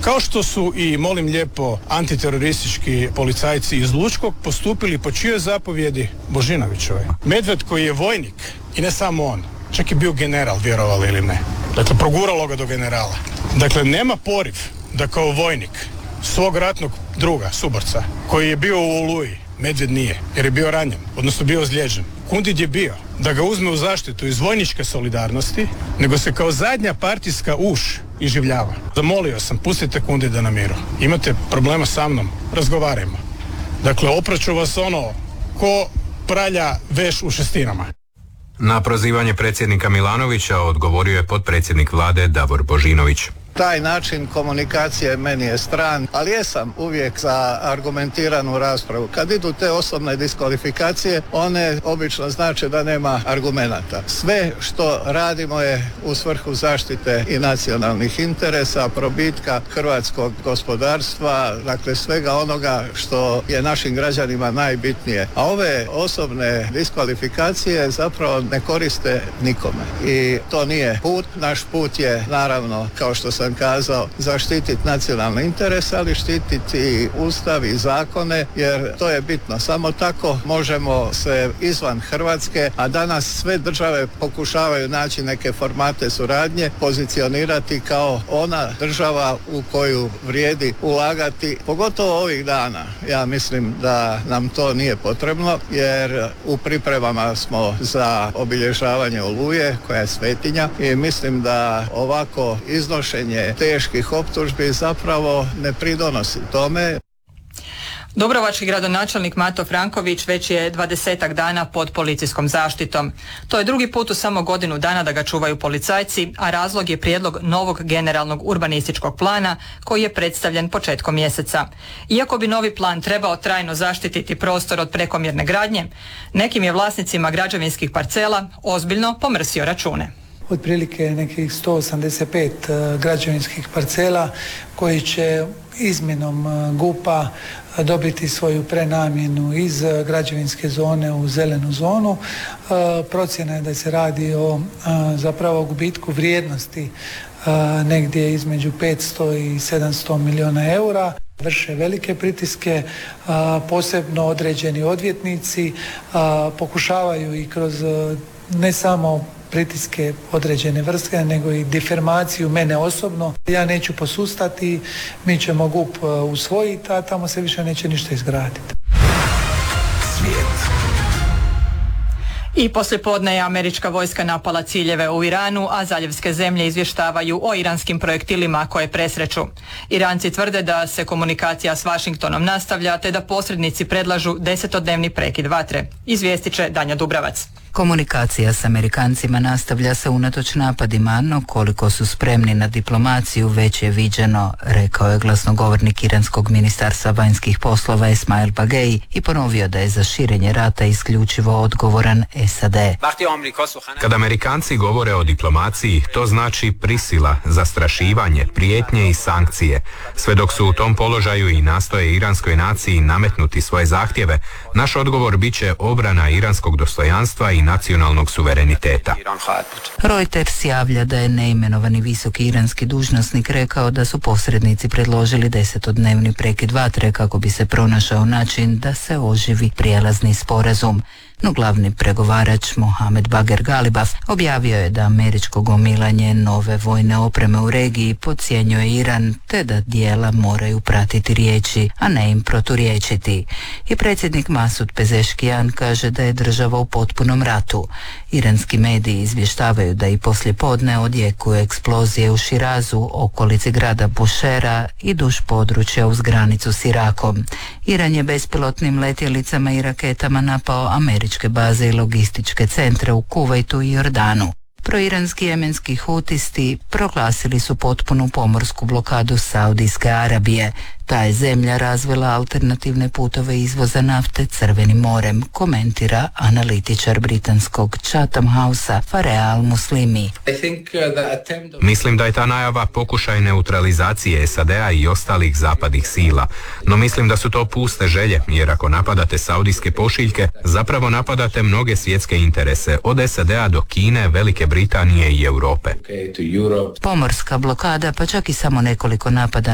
Kao što su i, molim lijepo, antiteroristički policajci iz Lučkog postupili po čijoj zapovjedi? Božinovićove. Medved koji je vojnik, i ne samo on, čak je bio general, vjerovali ili ne. Dakle, proguralo ga do generala. Dakle, nema poriv da kao vojnik svog ratnog druga, suborca, koji je bio u Oluji, Medved nije, jer je bio ranjen, odnosno bio ozlijeđen. Kundid je bio da ga uzme u zaštitu iz vojničke solidarnosti, nego se kao zadnja partijska uš iživljava. Zamolio sam, pustite Kundida na miru. Imate problema sa mnom, razgovarajmo. Dakle, opraću vas ko pralja veš u šestinama. Na prozivanje predsjednika Milanovića odgovorio je potpredsjednik vlade Davor Božinović. Taj način komunikacije meni je stran, ali jesam uvijek za argumentiranu raspravu. Kad idu te osobne diskvalifikacije, one obično znače da nema argumenata. Sve što radimo je u svrhu zaštite i nacionalnih interesa, probitka hrvatskog gospodarstva, dakle svega onoga što je našim građanima najbitnije. A ove osobne diskvalifikacije zapravo ne koriste nikome. I to nije put. Naš put je, naravno, kao što sam kazao, zaštititi nacionalne interese, ali štititi ustav i zakone, jer to je bitno. Samo tako možemo se izvan Hrvatske, a danas sve države pokušavaju naći neke formate suradnje, pozicionirati kao ona država u koju vrijedi ulagati, pogotovo ovih dana. Ja mislim da nam to nije potrebno, jer u pripremama smo za obilježavanje Oluje, koja je svetinja, i mislim da ovako iznošenje teških optužbi zapravo ne pridonosi tome. Dubrovački gradonačelnik Mato Franković već je 20-ak dana pod policijskom zaštitom. To je drugi put u samo godinu dana da ga čuvaju policajci, a razlog je prijedlog novog generalnog urbanističkog plana koji je predstavljen početkom mjeseca. Iako bi novi plan trebao trajno zaštititi prostor od prekomjerne gradnje, nekim je vlasnicima građevinskih parcela ozbiljno pomrsio račune. Otprilike nekih 185 građevinskih parcela koji će izmjenom GUP-a dobiti svoju prenamjenu iz građevinske zone u zelenu zonu. Procjena je da se radi o zapravo gubitku vrijednosti negdje između 500 i 700 milijuna eura. Vrše velike pritiske, posebno određeni odvjetnici pokušavaju i kroz ne samo pritiske određene vrste, nego i difamaciju mene osobno. Ja neću posustati, mi ćemo GUP usvojiti, a tamo se više neće ništa izgraditi. I poslijepodne je američka vojska napala ciljeve u Iranu, a zaljevske zemlje izvještavaju o iranskim projektilima koje presreću. Iranci tvrde da se komunikacija s Washingtonom nastavlja, te da posrednici predlažu 10-dnevni prekid vatre. Izvijestit će Danja Dubravac. Komunikacija s Amerikancima nastavlja se unatoč napadima, no koliko su spremni na diplomaciju već je viđeno, rekao je glasnogovornik Iranskog ministarstva vanjskih poslova Esmail Bagei i ponovio da je za širenje rata isključivo odgovoran SAD. Kad Amerikanci govore o diplomaciji, to znači prisila, zastrašivanje, prijetnje i sankcije. Sve dok su u tom položaju i nastoje iranskoj naciji nametnuti svoje zahtjeve, naš odgovor bit će obrana iranskog dostojanstva i nacionalnog suvereniteta. Reuters javlja da je neimenovani visoki iranski dužnosnik rekao da su posrednici predložili 10-dnevni prekid vatre kako bi se pronašao način da se oživi prijelazni sporazum. No glavni pregovarač Mohamed Bager Galibaf objavio je da američko gomilanje nove vojne opreme u regiji podcjenjuje Iran, te da dijela moraju pratiti riječi, a ne im proturječiti. I predsjednik Masud Pezeškijan kaže da je država u potpunom ratu. Iranski mediji izvještavaju da i poslijepodne odjekuju eksplozije u Širazu, okolici grada Bušera i duž područja uz granicu s Irakom. Iran je bespilotnim letjelicama i raketama napao američke baze i logističke centre u Kuvajtu i Jordanu. Proiranski jemenski hutisti proglasili su potpunu pomorsku blokadu Saudijske Arabije. Ta je zemlja razvila alternativne putove izvoza nafte Crvenim morem, komentira analitičar britanskog Chatham Housea Farea Al-Muslimi. Mislim da je ta najava pokušaj neutralizacije SAD-a i ostalih zapadnih sila, no mislim da su to puste želje, jer ako napadate saudijske pošiljke, zapravo napadate mnoge svjetske interese, od SAD-a do Kine, Velike Britanije i Europe. Pomorska blokada, pa čak i samo nekoliko napada